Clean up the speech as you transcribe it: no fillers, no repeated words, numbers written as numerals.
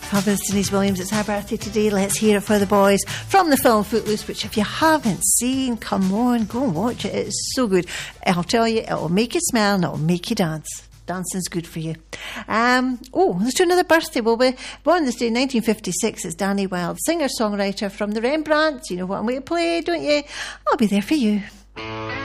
Fabulous Denise Williams, it's her birthday today. Let's hear it for the boys from the film Footloose, which if you haven't seen, come on, go and watch it. It's so good. I'll tell you, it'll make you smile and it'll make you dance. Dancing's good for you. Let's do another birthday. Well, we born this day in 1956. It's Danny Wilde, singer-songwriter from the Rembrandts. You know what I'm going to play, don't you? I'll be there for you.